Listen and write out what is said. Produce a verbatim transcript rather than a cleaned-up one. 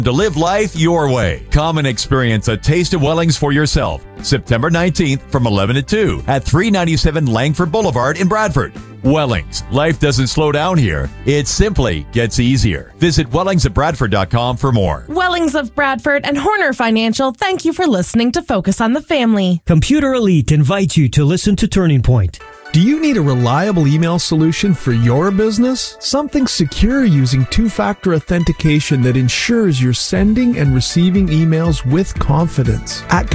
To live life your way. Come and experience a taste of Wellings for yourself. September nineteenth from eleven to two at three ninety-seven Langford Boulevard in Bradford. Wellings. Life doesn't slow down here. It simply gets easier. Visit wellings at bradford dot com for more. Wellings of Bradford and Horner Financial, thank you for listening to Focus on the Family. Computer Elite invites you to listen to Turning Point. Do you need a reliable email solution for your business? Something secure using two-factor authentication that ensures you're sending and receiving emails with confidence. At